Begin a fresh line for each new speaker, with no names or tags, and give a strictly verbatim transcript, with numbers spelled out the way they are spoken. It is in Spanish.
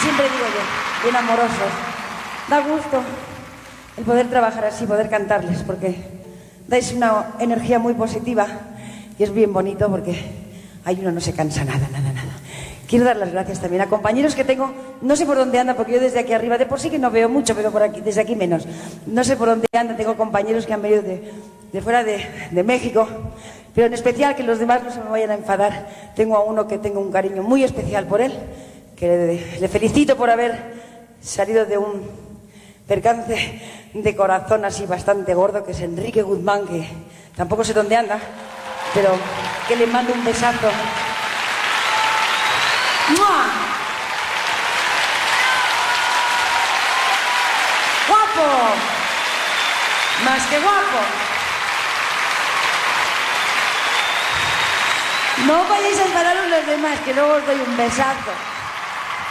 siempre digo yo, bien amorosos. Da gusto el poder trabajar así, poder cantarles, porque dais una energía muy positiva y es bien bonito porque ahí uno no se cansa nada, nada, nada. Quiero dar las gracias también a compañeros que tengo, no sé por dónde anda, porque yo desde aquí arriba, de por sí que no veo mucho, pero por aquí, desde aquí menos. No sé por dónde anda, tengo compañeros que han venido de, de fuera de, de México, pero en especial, que los demás no se me vayan a enfadar, tengo a uno que tengo un cariño muy especial por él, que le, le felicito por haber salido de un percance de corazón así bastante gordo, que es Enrique Guzmán, que tampoco sé dónde anda, pero que le mando un besazo. ¡Mua! ¡Guapo! Más que guapo. No vayáis a enfadaros los demás, que luego os doy un besazo.